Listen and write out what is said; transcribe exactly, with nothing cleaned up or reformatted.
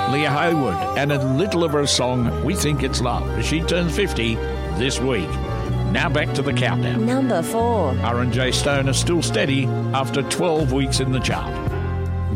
Leah Haywood, and a little of her song, We Think It's Love, as she turns fifty this week. Now back to the countdown. Number four. R and J Stone are still steady after twelve weeks in the chart.